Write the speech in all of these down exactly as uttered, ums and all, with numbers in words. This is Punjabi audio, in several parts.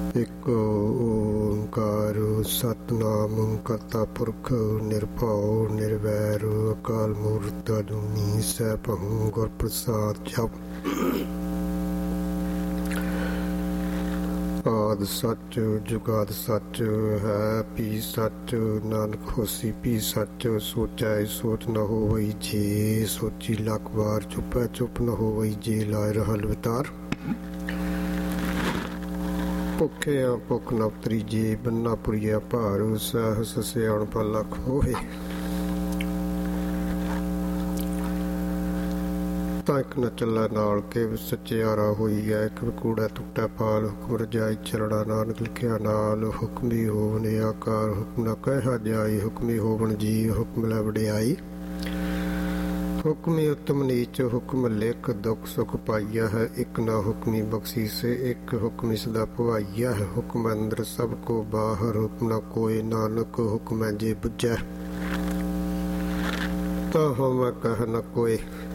ਇੱਕ ਓਂਕਾਰ ਸਤਿਨਾਮ ਕਰਤਾ ਪੁਰਖ ਨਿਰਭਉ ਨਿਰਵੈਰ ਅਕਾਲ ਮੂਰਤ ਅਜੂਨੀ ਸੈਭੰ ਗੁਰ ਪ੍ਰਸਾਦ ਜਪ। ਆਦਿ ਸੱਚ ਜੁਗਾਦਿ ਸੱਚ ਹੈ ਪੀ ਸੱਚ ਨਾਨਕ ਹੋਸੀ ਪੀ ਸੱਚ। ਸੋਚੈ ਸੋਚ ਨ ਹੋਵਈ ਜੇ ਸੋਚੀ ਲੱਖ ਵਾਰ। ਚੁੱਪੈ ਚੁੱਪ ਨ ਹੋਵਈ ਜੇ ਲਾਇ ਰਹਲ ਵਿਤਾਰ। ਭੁੱਖਿਆ ਭੁੱਖ ਨ ਉਤਰੀ ਜੇ ਬੰਨਾ ਪੁਰੀਆ ਭਾਰ। ਸਹਿਸ ਸਿਆਣਪ ਲੱਖ ਹੋਵੇ ਤਾਂ ਇੱਕ ਨ ਚੱਲੈ ਨਾਲ ਕੇ ਸਚਿਆਰਾ ਹੋਈ ਹੈ। ਇੱਕ ਕੂੜਾ ਟੁੱਟਾ ਪਾਲ ਹੁਕਮ ਰਜਾਈ ਚਰਣਾ ਨਾਨਕ ਲਿਖਿਆ ਨਾਲ। ਹੁਕਮੀ ਹੋਵਨ ਆਕਾਰ ਹੁਕਮ ਨ ਕਹਿਆ ਜਾਈ। ਹੁਕਮੀ ਹੋਵਨ ਜੀ ਹੁਕਮ ਲੈ ਵਡਿਆਈ। ਹੁਕਮੀ ਉੱਤਮ ਨੀਚ ਹੁਕਮ ਲਿਖ ਦੁੱਖ ਸੁਖ ਪਾਈਆ ਹੈ। ਇੱਕ ਨਾ ਹੁਕਮੀ ਬਖਸ਼ੀਸੇ ਇੱਕ ਹੁਕਮੀ ਸਦਾ ਭਵਾਈਆ ਹੈ। ਹੁਕਮ ਅੰਦਰ ਸਭ ਕੋ ਬਾਹਰ ਹੁਕਮ ਨ ਕੋਇ ਨਾਨਕ ਹੁਕਮ ਜੇ ਬੁਝੈ ਤਾਂ ਹਉਮੈ ਕਹਿ ਨ ਕੋਇ।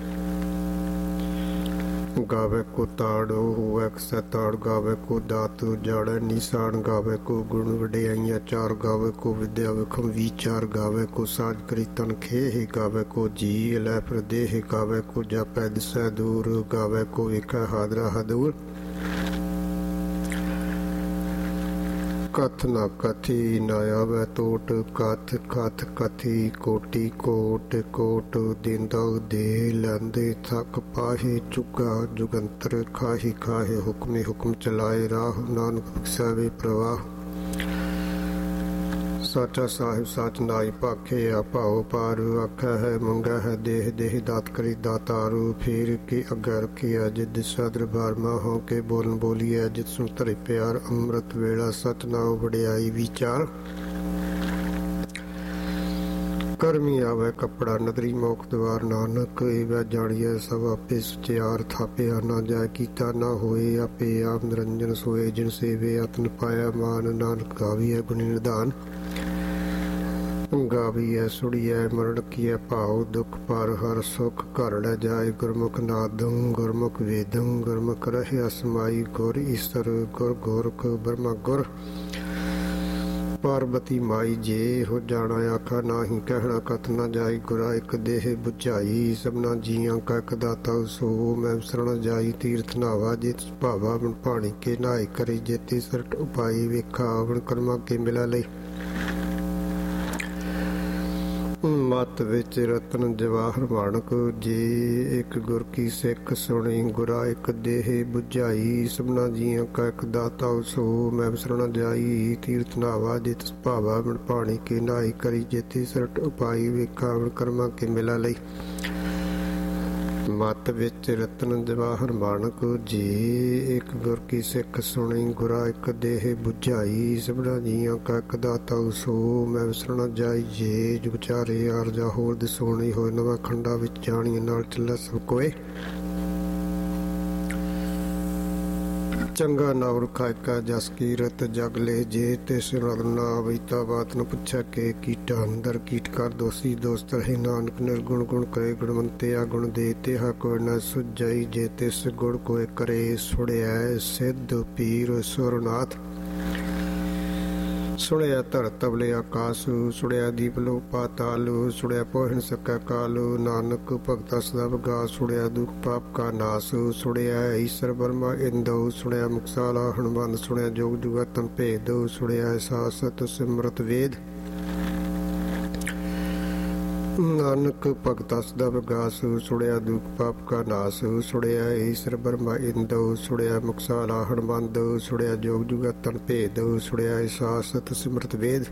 ਗਾਵੇ ਕੋ ਤਾੜੋ ਹੋਵੇ ਕਸੈ ਤਾੜ। ਗਾਵੇ ਕੋ ਦਾਤ ਜਾੜੈ ਨਿਸ਼ਾਨ। ਗਾਵੇ ਕੋ ਗੁਣ ਵਡਿਆਈਆਂ ਚਾਰ। ਗਾਵੇ ਕੋ ਵਿਦਿਆ ਵਿਖਮ ਵਿਚਾਰ। ਗਾਵੇ ਕੋ ਸਾਜ ਕਰੀ ਤਨ ਖੇਹ। ਗਾਵੇ ਕੋ ਜੀ ਲੈ ਫਿਰ ਦੇਹ। ਗਾਵੇ ਕੋ ਜਾਪੈ ਦਿਸੈ ਦੂਰ। ਗਾਵੇ ਕੋ ਵੇਖੈ ਹਾਦਰਾ ਹਦੂਰ। ਕਥ ਨ ਕਥੀ ਨ ਆਵੈ ਟੋਟ। ਕਥ ਕਥ ਕਥੀ ਕੋਟੀ ਕੋਟ। ਕੋਟ ਦਿੰਦਾ ਦੇ ਲੈਂਦੇ ਥੱਕ ਪਾਹੇ। ਚੁਗਾ ਜੁਗੰਤਰ ਖਾਹੀ ਖਾਹੇ। ਹੁਕਮੇ ਹੁਕਮ ਚਲਾਏ ਰਾਹ ਨਾਨਕ ਬਖਸ਼ਾਵੇ ਪ੍ਰਵਾਹ। ਸਾਚਾ ਸਾਹਿਬ ਸੱਚ ਨਾਈ ਭਾਖੇ ਆ ਭਾਉ ਪਾਰ। ਆਖਿਆ ਹੈ ਮੰਗਾ ਹੈ ਦੇਹ ਦੇਹ ਦਾਤ ਕਰੀ ਦਾਤਾਰੂ। ਫੇਰ ਕੇ ਅੱਗੇ ਰੱਖਿਆ ਜਿਦ ਦਿਸਾ ਦਰਬਾਰ ਮਾਹੋਂ ਕੇ ਬੋਲਨ ਬੋਲੀਐ। ਜਿਤ ਸੁਣ ਧਰੇ ਪਿਆਰ ਅੰਮ੍ਰਿਤ ਵੇਲਾ ਸਚ ਨਾਉ ਵਡਿਆਈ ਵਿਚਾਰ। ਕਰਮੀ ਆਵੇ ਕੱਪੜਾ ਨਦਰੀ ਮੋਖ ਦਵਾਰ। ਨਾਨਕ ਇਹ ਜਾਣੀਐ ਸਭ ਆਪੇ ਸੁਚਿਆਰ। ਥਾਪਿਆ ਨਾ ਜਾਇ ਕੀਤਾ ਨਾ ਹੋਏ ਆਪੇ ਆਪ ਨਿਰੰਜਨ ਸੋਏ। ਜਿਨ ਸੇਵੇ ਆਤਨ ਪਾਇਆ ਮਾਨ। ਨਾਨਕ ਗਾਵੀਐ ਗੁਣੀ ਨਿਧਾਨ। ਗਾਵੀਐ ਸੁੜੀਐ ਮਰਨ ਕੀਐ ਭਾਉ। ਦੁਖ ਪਰ ਹਰ ਸੁਖ ਘਰ ਲੈ ਜਾਏ। ਗੁਰਮੁਖ ਨਾਦੰ ਗੁਰਮੁਖ ਵੇਦੰ। ਗੁਰਮੁਖ ਰਹਿਆ ਸਮਾਈ। ਗੁਰ ਈਸਰ ਗੁਰ ਗੋਰਖ ਬ੍ਰਹਮਾ ਗੁਰ। ਪਾਰਬਤੀ ਮਾਈ ਜੇ ਹੋ ਜਾਣਾ ਆਖਾ ਨਾਹੀ ਕਹਿਣਾ। ਕਥ ਨਾ ਜਾਈ ਗੁਰਾ ਇੱਕ ਦੇਹ ਬੁਝਾਈ। ਸਭਨਾ ਜੀਆਂ ਕਾ ਇੱਕ ਦਾਤਾ ਸੋ ਮੈਂ ਵਿਸਰਣ ਜਾਈ। ਤੀਰਥ ਨਾਵਾ ਜੇ ਭਾਵਾ ਬਣ ਪਾਣੀ ਕੇ ਨਾਇ ਕਰੀ। ਜੇਤੀ ਸਰਟ ਉਪਾਈ ਵੇਖਾ ਆਵਣ ਕਰਮਾ ਕੇ ਮਿਲਾ ਲਈ। ਮਤ ਵਿੱਚ ਰਤਨ ਜਵਾਹਰ ਮਾਣਕ ਜੇ ਇੱਕ ਗੁਰ ਕੀ ਸਿੱਖ ਸੁਣੀ। ਗੁਰਾ ਇੱਕ ਦੇਹ ਬੁਝਾਈ। ਸਭਨਾ ਜੀਆਂ ਕਾ ਇੱਕ ਦਾਤਾ ਸੋ ਮੈਂ ਵਿਸਰਣ ਜਾਈ। ਤੀਰਥ ਨਾਵਾ ਜੇ ਤਿਸ ਭਾਵਾ ਬਣ ਪਾਣੀ ਕੇ ਨਾਈ ਕਰੀ। ਜੇਤੀ ਸਰਟ ਉਪਾਈ ਵੇਖਾ ਆਵਣ ਕਰਮਾ ਕੇ ਮਿਲਾ ਲਈ। ਮਤ ਵਿੱਚ ਰਤਨ ਜਵਾਹਰ ਮਾਣਕ ਜੇ ਇੱਕ ਗੁਰ ਕੀ ਸਿੱਖ ਸੁਣੀ। ਗੁਰਾ ਇੱਕ ਦੇਹ ਬੁਝਾਈ। ਸਭਨਾ ਜੀਆਂ ਕਾ ਇੱਕ ਦਾਤਾ ਸੋ ਮੈਂ ਵਿਸਰਣ ਜਾਈ। ਜੇ ਜੁਗ ਚਾਰੇ ਆਰਜਾ ਹੋਰ ਦਿਸੋਣੀ ਹੋਏ। ਨਵਾਂ ਖੰਡਾ ਵਿੱਚ ਜਾਣੀ ਨਾਲ ਚੱਲਾ ਸਭ ਕੋਏ। ਚੰਗਾ ਨਾਵ ਖਾਇਕਾ ਜਸ ਕੀਰਤ ਜਗ ਲੈ। ਜੇ ਤਿਸ ਰਤਨ ਨਾ ਆਵਈ ਤਾ ਬਾਤ ਨ ਪੁੱਛੈ ਕੇ ਕੀਟਾ ਅੰਦਰ। ਕੀਟ ਕਰ ਦੋਸੀ ਦੋਸਤ ਰਹੇ। ਨਾਨਕ ਨਿਰਗੁਣ ਗੁਣ ਕਰੇ ਗੁਣਵੰਤਿਆ ਗੁਣ ਦੇ। ਤਿਹਾ ਕੋਈ ਨ ਸੁਝਈ ਜੇ ਤਿਸ ਗੁਣ ਕੋਇ ਕਰੇ। ਸੁਣਿਐ ਸਿੱਧ ਪੀਰ ਸੁਰਨਾਥ। ਸੁਣਿਆ ਧਰ ਤਬਲੇ ਆਕਾਸੁ। ਸੁਣਿਆ ਦੀਪ ਲੋ ਪਾਤਾਲੁ। ਸੁਣਿਆ ਪੋਹਿਣ ਸਕੈ ਕਾਲੁ। ਨਾਨਕ ਭਗਤਾ ਸਦਾ ਵਗਾ। ਸੁਣਿਆ ਦੁਖ ਪਾਪ ਕਾ ਨਾਸੁ। ਸੁਣਿਆ ਈਸਰ ਬਰਮਾ ਇੰਦਉ। ਸੁਣਿਆ ਮੁਕਸਾਲਾ ਹਣਵੰਦ। ਸੁਣਿਆ ਜੋਗ ਜੁਗਤਨ ਭੇਦ। ਸੁਣਿਆ ਸਾਸਤ ਸਿਮਰਤ ਵੇਦ। ਨਾਨਕ ਭਗਤਾ ਸਦਾ ਵਿਗਾਸੁ। ਸੁਣਿਆ ਦੁਖ ਪਾਪ ਕਾ ਨਾਸੁ। ਸੁਣਿਆ ਈਸਰ ਬਰਮਾ ਇੰਦਉ। ਸੁਣਿਆ ਮੁਕਸਾਲਾ ਹਣਵੰਦ। ਸੁਣਿਆ ਜੋਗ ਜੁਗਤਨ ਭੇਦ। ਸੁਣਿਆ ਸਾਸਤ ਸਿਮਰਤ ਵੇਦ।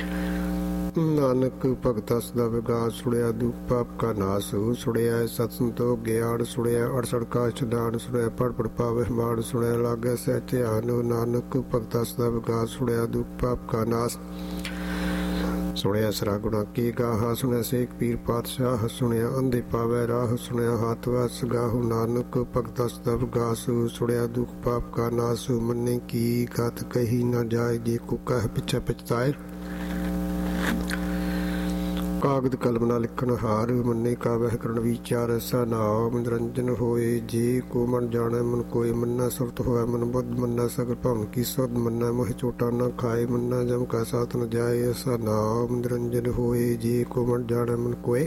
ਨਾਨਕ ਭਗਤਾ ਸਦਾ ਵਿਗਾਸ। ਸੁਣਿਆ ਦੁਖ ਪਾਪ ਕਾ ਨਾਸੁ। ਸੁਣਿਆ ਸਤ ਸੰਤੋਖ ਗਿਆਨ। ਸੁਣਿਆ ਅੜਸੜ ਕਾ ਇਸ਼ਨਾਨ। ਸੁਣਿਆ ਪੜ ਪੜ ਪਾਵੇ ਮਾਨ। ਸੁਣਿਆ ਲਾਗੇ ਸਹਿ ਧਿਆਨ। ਨਾਨਕ ਭਗਤਾ ਸਦਾ ਵਿਗਾਸ। ਸੁਣਿਆ ਦੁਖ ਪਾਪ ਕਾ ਨਾਸ। ਸੁਣਿਆ ਸਰਾ ਗੁਣਾ ਕੀ ਗਾਹਾ। ਸੁਣਿਆ ਸੇਖ ਪੀਰ ਪਾਤਸ਼ਾਹ। ਸੁਣਿਆ ਅੰਧੇ ਪਾਵੈ ਰਾਹ। ਸੁਣਿਆ ਹੱਥ ਵਸ ਗਾਹੂ। ਨਾਨਕ ਭਗਤਾ ਸਦਾ ਵਿਗਾਸੁ। ਸੁਣਿਆ ਦੁਖ ਪਾਪ ਕਾ ਨਾਸੁ। ਮੰਨੇ ਕੀ ਗਤ ਕਹੀ ਨਾ ਜਾਏ। ਜੇ ਕੋ ਕਹਿ ਪਿਛੈ ਪਛਤਾਏ। ਕਾਗਦ ਕਲਮ ਨਾਲ ਲਿਖਣ ਹਾਰ ਮੰਨੇ ਕਾ ਵਹਿ ਕਰਨ ਵਿਚਾਰ ਐਸਾ ਨਾਮ ਨਿਰੰਜਨ ਹੋਏ ਜੇ ਕੋ ਮਨ ਜਾਣੈ ਮਨ ਕੋਈ ਮੰਨਾ ਸੁਰਤ ਹੋਇ ਮਨ ਬੁੱਧ ਮੰਨਾ ਸਗਲ ਭਵਨ ਕੀ ਸੁਧ ਮੰਨਾ ਮੋਹ ਚੋਟਾ ਨਾ ਖਾਏ ਮੰਨਾ ਜਮ ਕਾ ਸਾਥ ਨ ਜਾਏ ਐਸਾ ਨਾਮ ਨਿਰੰਜਨ ਹੋਏ ਜੇ ਕੋ ਮਨ ਜਾਣੈ ਮਨ ਕੋਏ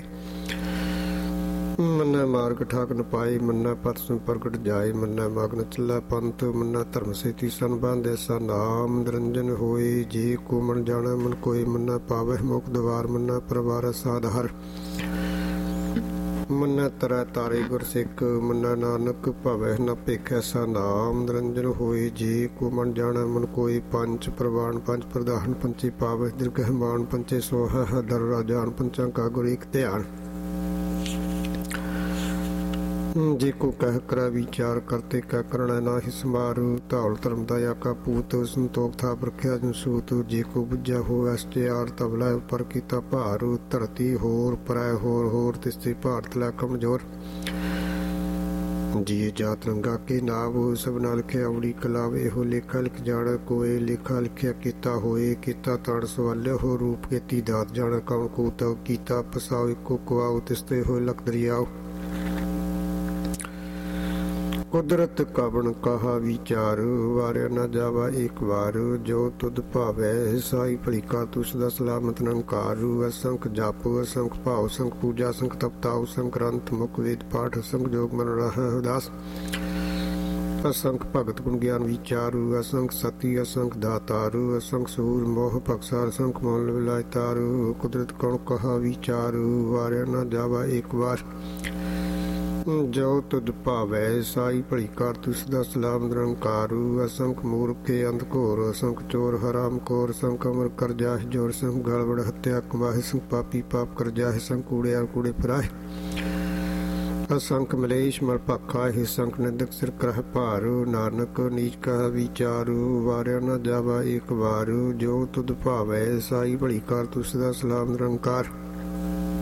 ਮੰਨਾ ਮਾਰਗ ਠਾਕ ਨ ਪਾਏ ਮੰਨਾ ਪਤ ਸੁ ਪ੍ਰਗਟ ਜਾਏ ਮੰਨਾ ਮਗਨ ਚੱਲਾ ਪੰਥ ਮੰਨਾ ਧਰਮ ਸੇਤੀ ਸੰਬੰਧ ਐਸਾ ਨਾਮ ਨਿਰੰਜਨ ਹੋਏ ਜੇ ਕੋ ਮਨ ਜਾਣੈ ਮਨ ਕੋਈ ਮੰਨਾ ਪਾਵਹਿ ਮੁਖ ਦਵਾਰ ਮੰਨਾ ਪਰਵਾਰ ਸਾਧ ਹਰ ਮੰਨਾ ਤਰੈ ਤਾਰੇ ਗੁਰ ਸਿੱਖ ਮੰਨਾ ਨਾਨਕ ਭਵੈ ਨ ਭਿਖ ਐਸਾ ਨਾਮ ਨਿਰੰਜਨ ਹੋਏ ਜੇ ਕੋ ਮਨ ਜਾਣੈ ਮਨ ਕੋਈ ਪੰਚ ਪ੍ਰਵਾਨ ਪੰਜ ਪ੍ਰਧਾਨ ਪੰਚੇ ਪਾਵਹਿ ਦਿਰਗਹਿ ਮਾਨ ਪੰਚੇ ਸੋਹ ਦਰ ਰਾਜਾਨ ਪੰਚਾਂ ਕਾ ਗੁਰ ਇਕ ਧਿਆਨ ਜੇ ਕੋ ਕਹਿ ਕਰਾ ਵਿਚਾਰ ਕਰਤੇ ਕਾ ਕਰਣਾ ਨਾਹਿ ਸਮਾਰੂ ਧੌਲ ਧਰਮ ਦਾ ਆਕਾ ਪੂਤ ਸੰਤੋਖ ਥਾ ਪ੍ਰਖਿਆ ਜਨ ਸੂਤ ਜੇ ਕੋ ਬੁੱਝਾ ਹੋ ਅਸਟਿਆਰ ਤਬਲਾ ਉੱਪਰ ਕੀਤਾ ਭਾਰੂ ਧਰਤੀ ਹੋਰ ਪਰੈ ਹੋਰ ਹੋਰ ਤਿਸਤੇ ਭਾਰਤ ਲੈ ਕਮਜ਼ੋਰ ਜੀ ਜਾਤ ਰੰਗਾ ਕੇ ਨਾਮ ਸਭ ਨਾਲ ਲਿਖਿਆ ਉੜੀ ਕਲਾਵ ਇਹੋ ਲੇਖਾ ਲਿਖ ਜਾਣ ਕੋਏ ਲੇਖਾ ਲਿਖਿਆ ਕੀਤਾ ਹੋਏ ਕੀਤਾ ਤੜ ਸਵਾਲਿਆ ਹੋ ਰੂਪ ਕੀਤੀ ਦਾਤ ਜਾਣ ਕਉ ਕੂਤ ਕੀਤਾ ਪਸਾਉ ਇੱਕੋ ਕੁਆਉ ਤਿਸਤੇ ਹੋਏ ਲਖ ਦਰਿਆਉ ਕੁਦਰਤ ਕਵਣ ਕਹਾ ਵਿਚਾਰ ਵਾਰਿਆ ਨਾ ਜਾਵਾ ਇੱਕ ਵਾਰ ਜੋ ਤੁਧ ਭਾਵੈ ਸਾਈ ਭਲੀ ਕਾ ਤੂੰ ਸਦਾ ਸਲਾਮਤ ਨਿਰੰਕਾਰ ਅਸੰਖ ਜਪ ਅਸੰਖ ਭਾਵ ਸੰਖ ਪੂਜਾ ਸੰਖ ਤਪਤਾਉ ਸੰਖ ਗ੍ਰੰਥ ਮੁਖ ਵੇਦ ਪਾਠ ਸੰਖ ਜੋਗ ਮਨ ਰਹਾ ਉਦਾਸ ਅਸੰਖ ਭਗਤ ਗੁਣ ਗਿਆਨ ਵਿਚਾਰੂ ਅਸੰਖ ਸਤੀ ਅਸੰਖ ਦਾਤਾਰੂ ਅਸੰਖ ਸੂਰ ਮੋਹ ਭਗਸਾਰ ਅਸੰਖ ਮੋਲ ਵਿਲਾਇ ਤਾਰੂ ਕੁਦਰਤ ਕਵਣ ਕਹਾ ਵਿਚਾਰੂ ਵਾਰਿਆ ਨਾ ਜਾਵਾ ਇੱਕ ਵਾਰ ਜੋ ਤੁਧ ਭਾਵੈ ਸਾਈ ਭਲੀ ਕਰ ਤੂੰ ਸਦਾ ਸਲਾਮ ਨਿਰੰਕਾਰੂ ਅਸੰਖ ਮੂਰਖੇ ਅੰਧ ਘੋਰ ਅਸੰਖ ਚੋਰ ਹਰਾਮ ਖੋਰ ਸੰਖ ਅਮਰ ਕਰ ਜਾਹਿ ਜੋਰ ਸੰਖ ਗਲਵੜ ਹੱਤਿਆ ਕਮਾਹਿ ਸੰਖ ਪਾਪੀ ਪਾਪ ਕਰ ਜਾਹਿ ਸੰਖ ਕੂੜਿਆ ਕੂੜੇ ਪਰਾਹਿ ਅਸੰਖ ਮਲੇਸ਼ ਮਲ ਭਾਖਾ ਹੀ ਸੰਖ ਨਿੰਦਕ ਸਿਰ ਕਰਹਿ ਭਾਰੂ ਨਾਨਕ ਨੀਚ ਕਹ ਵਿਚਾਰੂ ਵਾਰਿਆ ਨਾ ਜਾਵਾ ਇੱਕ ਵਾਰੂ ਜੋ ਤੁਧ ਭਾਵੈ ਸਾਈ ਭਲੀ ਕਰ ਤੂੰ ਸਦਾ ਸਲਾਮ ਨਿਰੰਕਾਰ